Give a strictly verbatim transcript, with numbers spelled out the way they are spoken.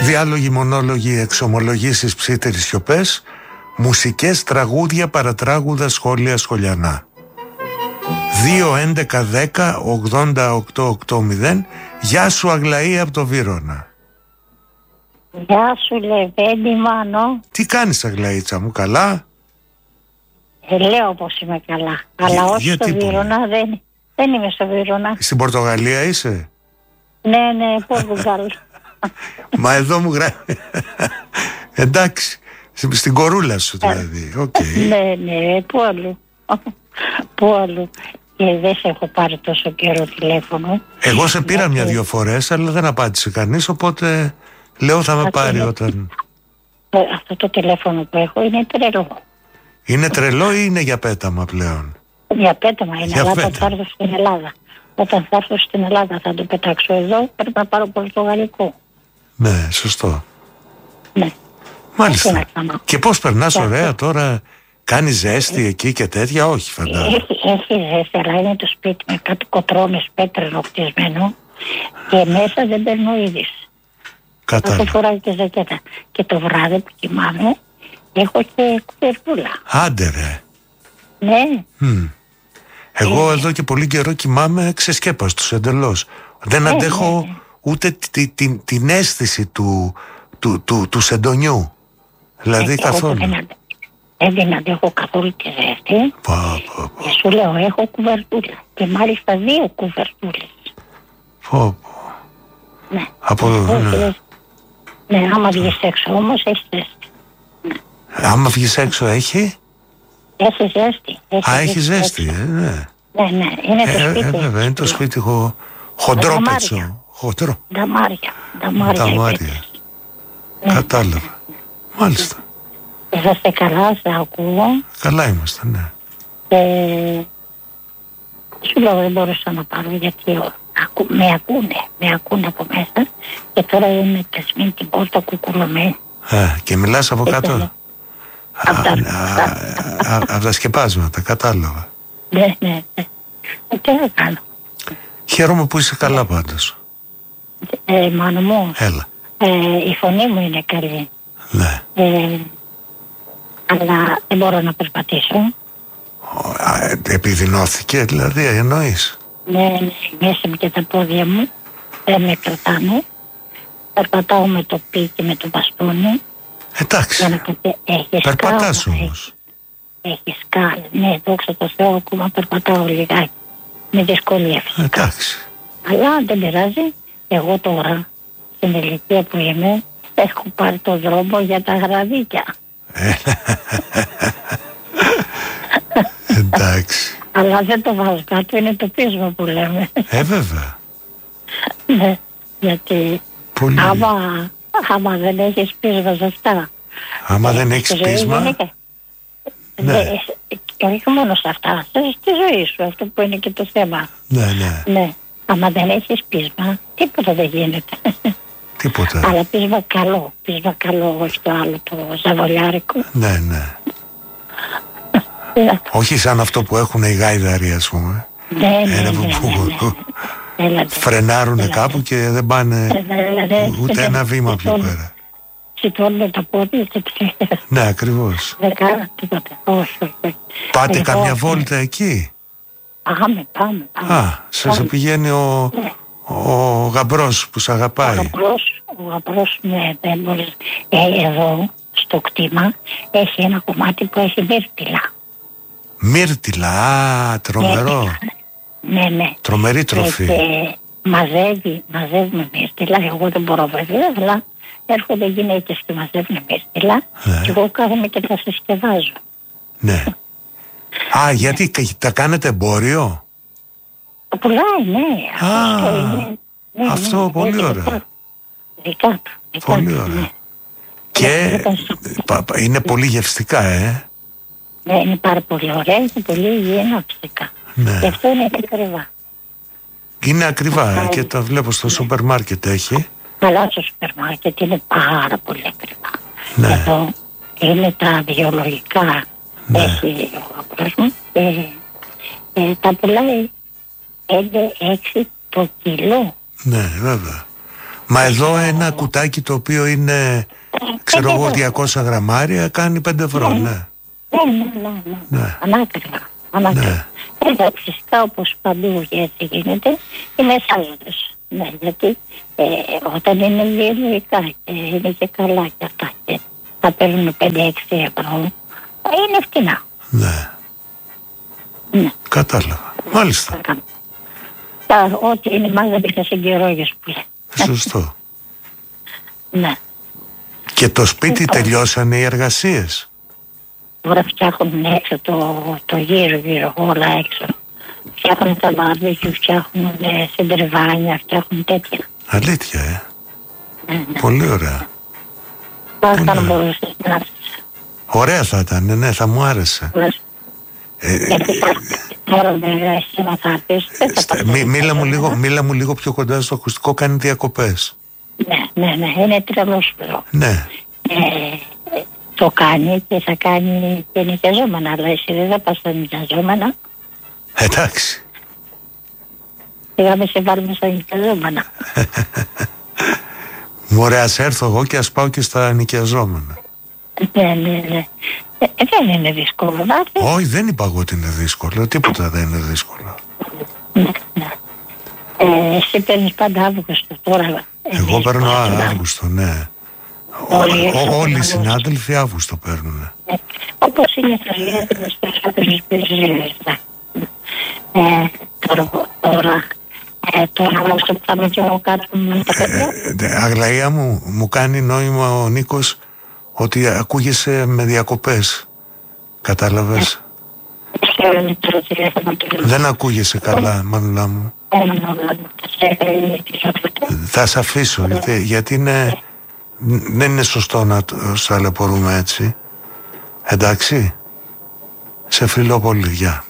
Διάλογοι, μονόλογοι, εξομολογήσεις, ψίτεροι σιωπές, μουσικές, τραγούδια, παρατράγουδα, σχόλια, σχολιανά. δύο έντεκα δέκα ογδόντα οκτώ ογδόντα. Γεια σου Αγλαή από το Βύρωνα. Γεια σου Λεβέντη Μάνο. Τι κάνεις Αγλαΐτσα μου, καλά? Ε, λέω πως είμαι καλά. Αλλά όχι στο Βύρωνα, δεν, δεν είμαι στο Βύρωνα. Στην Πορτογαλία είσαι? Ναι, ναι, Πορτογάλ. Μα εδώ μου γράφει. Εντάξει, στην κορούλα σου δηλαδή. Okay. Ναι, ναι, πού αλλού. Πού αλλού. Και δεν σε έχω πάρει τόσο καιρό τηλέφωνο. Εγώ σε πήρα μια-δυο φορές, αλλά δεν απάντησε κανείς, οπότε λέω θα με πάρει όταν... Αυτό το τηλέφωνο που έχω είναι τρελό. Είναι τρελό ή είναι για πέταμα πλέον? Για πέταμα είναι, για αλλά πέταμα. θα έρθω στην Ελλάδα. Όταν θα έρθω στην Ελλάδα θα το πετάξω εδώ, πρέπει να πάρω πορτογαλικό. Ναι, σωστό. Ναι. Μάλιστα. Και πώς περνάς ωραία τώρα, κάνει ζέστη ε, εκεί και τέτοια? Όχι φαντάζομαι. Έχει, έχει ζέστη, αλλά είναι το σπίτι με κάτι κοτρώνες πέτρινο χτισμένο και μέσα δεν παίρνω είδηση. Κατάλαβα. Αυτό φοράει και ζακέτα. Και το βράδυ που κοιμάμαι έχω και κουβερτούλα. Άντε ρε. Ναι. Mm. Εγώ ε, εδώ και πολύ καιρό κοιμάμαι ξεσκέπαστος εντελώς. Δεν ε, αντέχω ε, ε. ούτε τη, τη, την αίσθηση του, του, του, του σεντονιού. Δηλαδή ε, καθόλου. Δεν την αντέχω καθόλου τη ζέστη. Πα, πα, πα. Και σου λέω έχω κουβερτούλα. Και μάλιστα δύο κουβερτούλες. Πω, πω. Ναι. Από... ναι. Ναι, άμα βγεις έξω όμως έχει ζέστη. Ναι. Άμα βγεις έξω έχει? Έχει ζέστη. Έχει Α, έχει ζέστη, ε, ναι. Ναι, ναι, είναι το ε, σπίτι. Ε, βέβαια, είναι το σπίτι χω... χοντρόπετσο. Χοντρό. Νταμάρια. Νταμάρια. Νταμάρια. Ναι. Κατάλαβα. Μάλιστα. Είσαστε καλά, σε ακούω. Καλά είμαστε, ναι. Ε, σου λέω δεν μπορούσα να πάρω γιατί ακού, με ακούνε, με ακούνε από μέσα και τώρα είναι κλεισμένη την πόρτα κουκουλωμένη. Ε, και μιλάς από κάτω? Από τα σκεπάσματα, κατάλαβα. Ναι, ναι, ναι. Τι να κάνω. Χαίρομαι που είσαι καλά πάντως. Ε, μάνο μου. Έλα. Ε, η φωνή μου είναι καλή. Ναι. Ε, αλλά δεν μπορώ να περπατήσω. Επιδεινώθηκε δηλαδή, εννοείς? Ναι, ναι, μέσα μου και τα πόδια μου δεν με κρατάνε. Περπατάω με το πι και με το μπαστούνι. Εντάξει, περπατάς όμως. Έχει σκάλ, ναι, δόξα τω Θεώ, ακόμα περπατάω λιγάκι. Με δυσκολία φυσικά. Εντάξει. Αλλά δεν πειράζει. Εγώ τώρα, στην ηλικία που είμαι, έχω πάρει το δρόμο για τα γραβίκια. Εντάξει. Αλλά δεν το βάζω κάτω, είναι το πείσμα που λέμε. Ε, βέβαια. Ναι, γιατί πολύ... άμα, άμα δεν έχεις πείσμα σε αυτά. Άμα δεν έχεις πείσμα... Ναι. Ναι, και όχι μόνο σε αυτά, στη ζωή σου, αυτό που είναι και το θέμα. Ναι, ναι. Ναι. Άμα δεν έχεις πείσμα, τίποτα δεν γίνεται. Τίποτα. Αλλά πείσμα καλό, πείσμα καλό, όχι το άλλο, το ζαβολιάρικο. Ναι, ναι. Όχι σαν αυτό που έχουν οι γάιδαροι, ας πούμε. Ναι, ναι, ένα ναι, που ναι, ναι. φρενάρουν κάπου και δεν πάνε ούτε ένα βήμα πιο πέρα. Σηκώνουν τα πόδια και ψήφια. Ναι, ακριβώς. Δεν κάνω τίποτα. Όχι, όχι. Πάτε καμιά βόλτα εκεί? Πάμε, πάμε. Α, σας πηγαίνει ο, ο γαμπρός που σ' αγαπάει. Ο γαμπρός, ο γαμπρός, ναι, δεν μπορείς. Ε, εδώ, στο κτήμα, έχει ένα κομμάτι που έχει μύρτιλα. Μύρτιλα, α, τρομερό. Ναι, ναι. Τρομερή τροφή. Και, και μαζεύει, μαζεύουμε μύρτιλα. Εγώ δεν μπορώ βέβαια, αλλά έρχονται γυναίκες και μαζεύουν μύρτιλα. Ναι. Και εγώ κάθομαι και τα συσκευάζω. Ναι. Α, γιατί τα κάνετε εμπόριο? Το πουλάει, ναι. Α, αυτό είναι, ναι, αυτό ναι, πολύ ναι, ωραία. Δικά του. Δικά πολύ του, ωραία. Ναι. Και ναι, είναι πολύ γευστικά, ε. Ναι, είναι πάρα πολύ ωραία και πολύ υγιεινά φυσικά. Ναι. Και αυτό είναι ακριβά. Είναι ακριβά ε, και τα βλέπω στο ναι. σούπερ μάρκετ έχει. Αλλά στο σούπερ μάρκετ είναι πάρα πολύ ακριβά. Ναι. Εδώ είναι τα βιολογικά. Ναι. Έχει ο γαμπρός μου και, και τα πουλάει πέντε έξι το κιλό. Ναι, βέβαια. Μα εδώ ένα κουτάκι το οποίο είναι, ξέρω εγώ, διακόσια γραμμάρια κάνει πέντε ευρώ, ναι. Ναι, ναι, ναι, ναι. ναι. Ανάκριβα. Ανάκριβα. Ναι. Εδώ φυσικά όπως παντού έτσι γίνεται, είναι εσάζοντες. Ναι, γιατί ε, όταν είναι βιολογικά και είναι και καλά και αυτά και θα παίρνουν πέντε έξι ευρώ, είναι φτηνά. Ναι. Ναι. Κατάλαβα. Μάλιστα. Τα, ό,τι είναι μάζα μπήκα σε καιρόγες που λέει. Σωστό. Ναι. Και το σπίτι τελειώσανε οι εργασίες? Τώρα φτιάχνουν έξω το, το γύρω γύρω όλα έξω. Φτιάχνουν τα μπάρμπεκιου, φτιάχνουν συντριβάνια, φτιάχνουν τέτοια. Αλήθεια, ε. Ναι, ναι. Πολύ ωραία. Πάρα θα μπορούσες να έρθεις. Ωραία θα ήταν, ναι, θα μου άρεσε. Ε, γιατί τώρα βέβαια εσύ να θα έρθεις, δεν θα πας. Μίλα μου λίγο, μίλα μου λίγο πιο κοντά στο ακουστικό, κάνει διακοπές. Ναι, ναι, ναι, είναι τρελός πλέον. Ναι. Ε, το κάνει και θα κάνει και νοικιαζόμενα, αλλά εσύ δεν θα πας στα νοικιαζόμενα. Εντάξει. Πήγαμε σε βάλουμε στα νοικιαζόμενα. Μωρέ, ας έρθω εγώ και ας πάω και στα νοικιαζόμενα. Ναι, ναι, ναι. Ε, δεν είναι δύσκολο να έρθεις. Όχι, δεν είπα εγώ ότι είναι δύσκολο. Τίποτα δεν είναι δύσκολο. Ναι, ναι. Ε, εσύ παίρνεις πάντα Αύγουστο τώρα. Εγώ παίρνω Αύγουστο, ναι. Όλοι, Ό, όλοι οι συνάδελφοι Αύγουστο παίρνουν. Ε, όπως είναι θα γίνεται με περισσότερες περιζήλες. Ε, τώρα, τώρα, ε, τώρα Αύγουστο που θα με πιω κάτω με τα παιδιά. Αγλαία μου, μου κάνει νόημα ο Νίκος ότι ακούγεσαι με διακοπές. Κατάλαβες? Δεν ακούγεσαι καλά, Μανουλά μου. Θα σε αφήσω, γιατί, γιατί είναι, δεν είναι σωστό να ταλαιπωρούμε έτσι. Εντάξει, σε φιλώ πολύ, γεια.